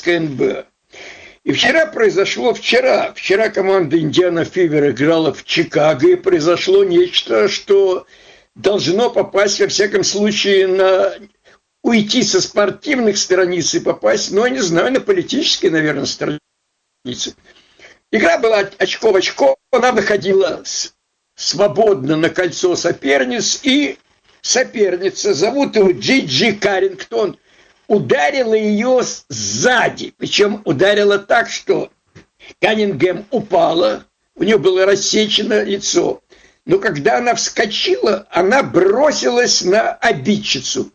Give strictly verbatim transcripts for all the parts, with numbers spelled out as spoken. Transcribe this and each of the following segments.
женская эн бэ а. И вчера произошло, вчера, вчера команда Индиана Фивер играла в Чикаго, и произошло нечто, что должно попасть, во всяком случае, на... уйти со спортивных страниц и попасть, ну, я не знаю, на политические, наверное, страницы. Игра была очко в очко, она выходила свободно на кольцо соперниц, и соперница, зовут его Джи-Джи Каррингтон, ударила ее сзади, причем ударила так, что Каннингем упала, у нее было рассечено лицо, но когда она вскочила, она бросилась на обидчицу.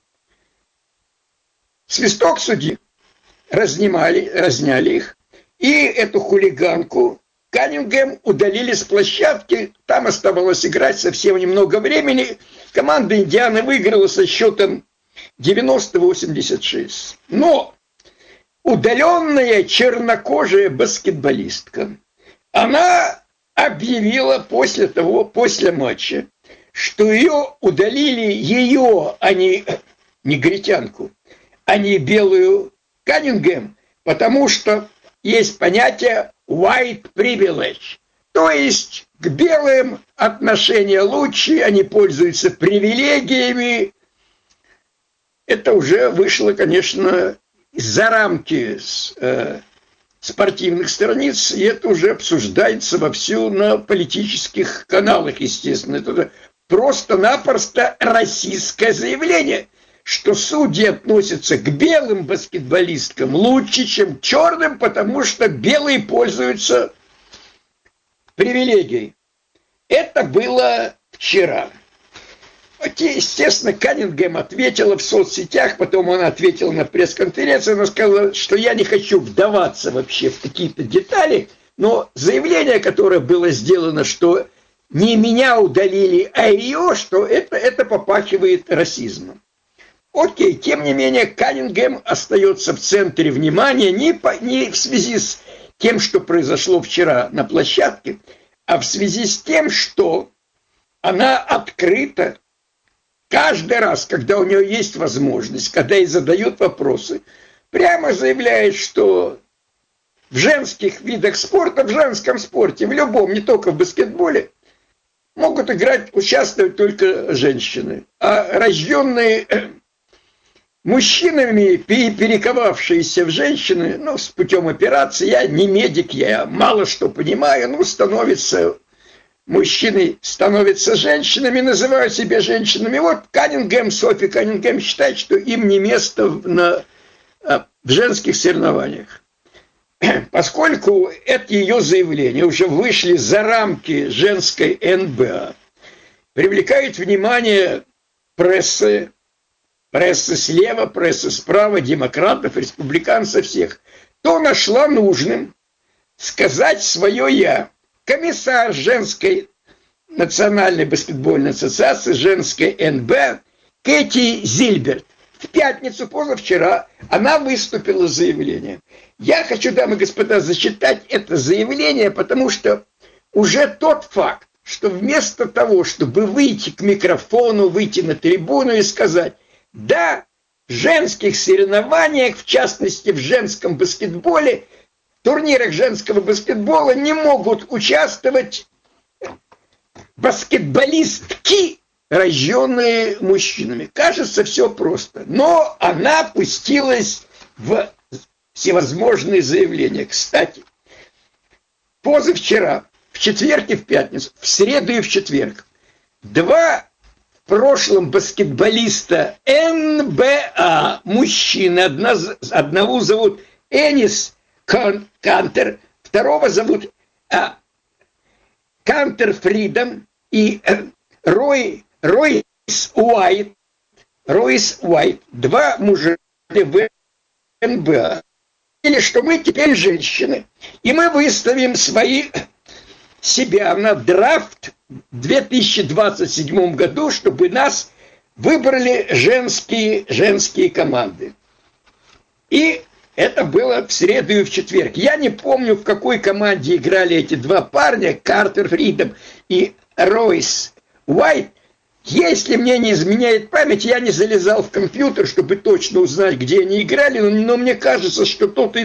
Свисток судьи, разнимали, разняли их, и эту хулиганку Каннингем удалили с площадки, там оставалось играть совсем немного времени, команда Индианы выиграла со счетом девяносто восемьдесят шесть. Но удаленная чернокожая баскетболистка, она объявила после того, после матча, что ее удалили ее, а не негритянку, а не белую Каннингем, потому что есть понятие white privilege, то есть к белым отношения лучше, они пользуются привилегиями. Это уже вышло, конечно, за рамки э, спортивных страниц, и это уже обсуждается вовсю на политических каналах, естественно. Это просто-напросто российское заявление, что судьи относятся к белым баскетболисткам лучше, чем к черным, потому что белые пользуются привилегией. Это было вчера. Естественно, Каннингем ответила в соцсетях, потом она ответила на пресс-конференции, она сказала, что я не хочу вдаваться вообще в какие-то детали, но заявление, которое было сделано, что не меня удалили, а ее, что это, это попахивает расизмом. Окей, тем не менее, Каннингем остается в центре внимания не, по, не в связи с тем, что произошло вчера на площадке, а в связи с тем, что она открыта каждый раз, когда у нее есть возможность, когда ей задают вопросы, прямо заявляет, что в женских видах спорта, в женском спорте, в любом, не только в баскетболе, могут играть, участвовать только женщины. А рожденные мужчинами, перековавшиеся в женщины, ну, с путем операции, я не медик, я мало что понимаю, ну, становятся мужчины, становятся женщинами, называют себя женщинами. Вот Каннингем, Софи Каннингем считает, что им не место на, в женских соревнованиях. Поскольку это ее заявление уже вышли за рамки женской эн бэ а, привлекает внимание прессы, прессы слева, прессы справа, демократов, республиканцев всех, то нашла нужным сказать свое «я». Комиссар женской национальной баскетбольной ассоциации, женской эн бэ а, Кэти Зильберт. В пятницу, позавчера, она выступила с заявлением. Я хочу, дамы и господа, зачитать это заявление, потому что уже тот факт, что вместо того, чтобы выйти к микрофону, выйти на трибуну и сказать, да, в женских соревнованиях, в частности в женском баскетболе, в турнирах женского баскетбола не могут участвовать баскетболистки, рожденные мужчинами. Кажется, все просто. Но она пустилась в всевозможные заявления. Кстати, позавчера, в четверг и в пятницу, в среду и в четверг, два в прошлом баскетболиста эн бэ а, мужчины, одна, одного зовут Энис Кантер, второго зовут а, Кантер Фридом и а, Рой Ройс Уайт, Ройс Уайт, два мужа в эн бэ а, или что мы теперь женщины, и мы выставим свои себя на драфт в две тысячи двадцать седьмом году, чтобы нас выбрали женские, женские команды. И это было в среду и в четверг. Я не помню, в какой команде играли эти два парня, Картер Фридом и Ройс Уайт. Если мне не изменяет память, я не залезал в компьютер, чтобы точно узнать, где они играли, но, но мне кажется, что тот и